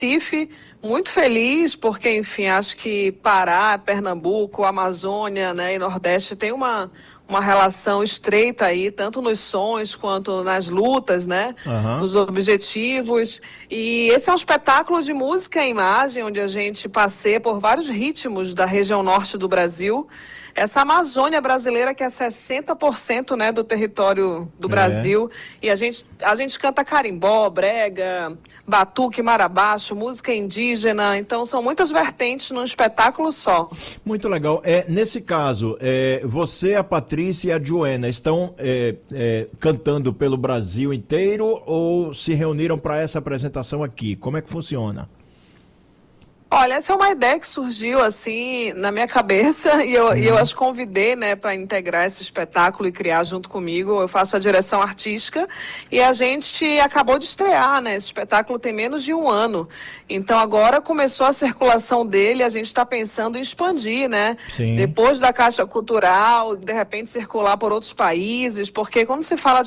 Recife, muito feliz, porque, enfim, acho que Pará, Pernambuco, Amazônia, né, e Nordeste tem uma relação estreita aí, tanto nos sons quanto nas lutas, né, Aham. nos objetivos. E esse é um espetáculo de música e imagem, onde a gente passeia por vários ritmos da região norte do Brasil. Essa Amazônia brasileira que é 60%, né, do território do É. Brasil. E a gente canta carimbó, brega, batuque, marabaixo, música indígena. Então são muitas vertentes num espetáculo só. Muito legal. Nesse caso, você, a Patrícia e a Joana estão cantando pelo Brasil inteiro ou se reuniram para essa apresentação aqui? Como é que funciona? Olha, essa é uma ideia que surgiu assim na minha cabeça e eu Uhum. as convidei, né, para integrar esse espetáculo e criar junto comigo. Eu faço a direção artística e a gente acabou de estrear, né? Esse espetáculo tem menos de um ano. Então agora começou a circulação dele, a gente está pensando em expandir, né? Sim, Depois da Caixa Cultural, de repente circular por outros países, porque quando se fala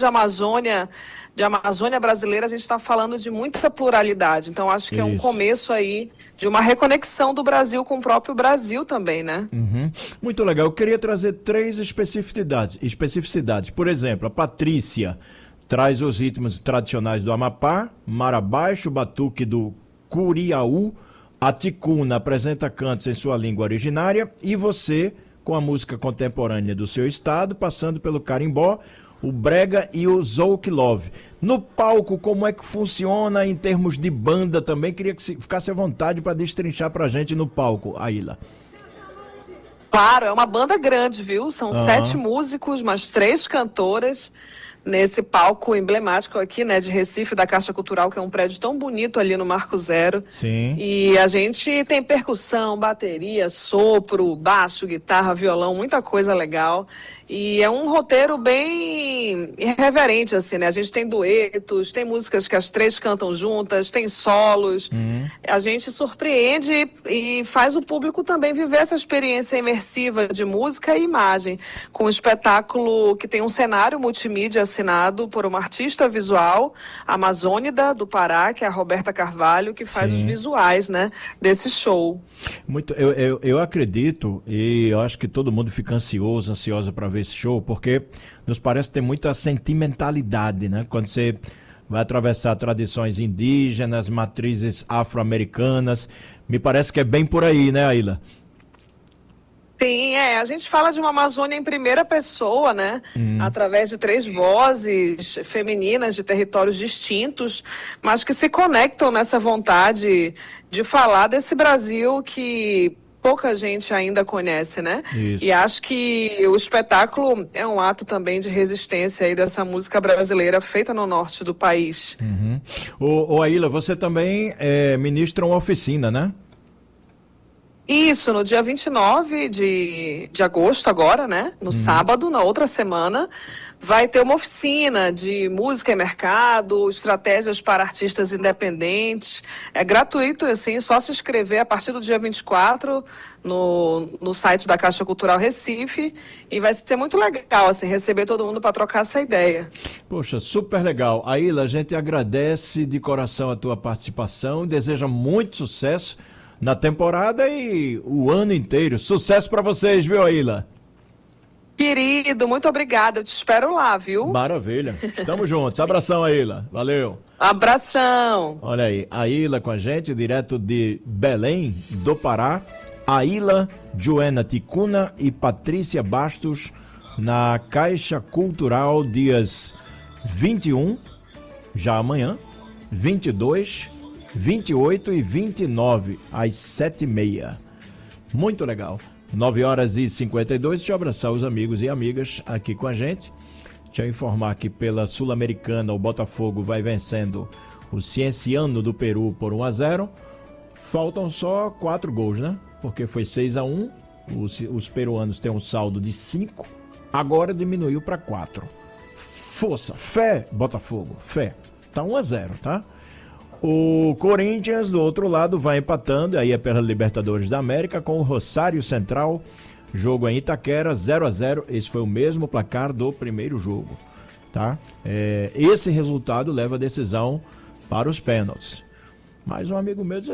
de Amazônia brasileira, a gente está falando de muita pluralidade. Então acho que é um isso. começo aí de uma reconexão do Brasil com o próprio Brasil também, né? Uhum. Muito legal. Eu queria trazer três especificidades. Por exemplo, a Patrícia traz os ritmos tradicionais do Amapá, Marabaixo, Batuque do Curiaú, a Ticuna apresenta cantos em sua língua originária e você com a música contemporânea do seu estado, passando pelo carimbó, o brega e o zouk love. No palco, como é que funciona em termos de banda também? Queria que ficasse à vontade para destrinchar pra gente no palco, Aila. Claro, é uma banda grande, viu? São sete Aham, músicos, mas três cantoras nesse palco emblemático aqui, né, de Recife, da Caixa Cultural, que é um prédio tão bonito ali no Marco Zero. sim. E a gente tem percussão, bateria, sopro, baixo, guitarra, violão, muita coisa legal. E é um roteiro bem irreverente, assim, né? A gente tem duetos, tem músicas que as três cantam juntas, tem solos. Uhum. A gente surpreende e faz o público também viver essa experiência imersiva de música e imagem, com um espetáculo que tem um cenário multimídia assinado por uma artista visual amazônida do Pará, que é a Roberta Carvalho, que faz os Sim. visuais, né, desse show. Muito, eu acredito e eu acho que todo mundo fica ansiosa para ver esse show, porque nos parece ter muita sentimentalidade, né? Quando você vai atravessar tradições indígenas, matrizes afro-americanas, me parece que é bem por aí, né, Aila? Sim, a gente fala de uma Amazônia em primeira pessoa, né? Hum, Através de três vozes femininas de territórios distintos, mas que se conectam nessa vontade de falar desse Brasil que pouca gente ainda conhece, né? E isso. acho que o espetáculo é um ato também de resistência aí dessa música brasileira feita no norte do país. Uhum. Ô, Aila, você também ministra uma oficina, né? Isso, no dia 29 de agosto, agora, né? No Uhum. sábado, na outra semana, vai ter uma oficina de música e mercado, estratégias para artistas independentes. É gratuito, assim, só se inscrever a partir do dia 24 no site da Caixa Cultural Recife. E vai ser muito legal, assim, receber todo mundo para trocar essa ideia. Poxa, super legal. Aila, a gente agradece de coração a tua participação, deseja muito sucesso na temporada e o ano inteiro. Sucesso para vocês, viu, Aila? Querido, muito obrigada. Eu te espero lá, viu? Maravilha. Estamos juntos. Abração, Aila. Valeu. Abração. Olha aí, a Aila com a gente, direto de Belém, do Pará. Aila, Joana Ticuna e Patrícia Bastos na Caixa Cultural, dias 21, já amanhã, 22, 28 e 29, às 7h30. Muito legal. 9h52. Deixa eu abraçar os amigos e amigas aqui com a gente. Deixa eu informar que pela Sul-Americana o Botafogo vai vencendo o Cienciano do Peru por 1-0. Faltam só 4 gols, né? Porque foi 6-1. Os peruanos têm um saldo de 5. Agora diminuiu para 4. Força, fé, Botafogo, fé. Tá 1-0, tá? O Corinthians, do outro lado, vai empatando, aí é pela Libertadores da América, com o Rosário Central, jogo em Itaquera, 0-0. Esse foi o mesmo placar do primeiro jogo, tá? Esse resultado leva a decisão para os pênaltis. Mas um amigo meu disse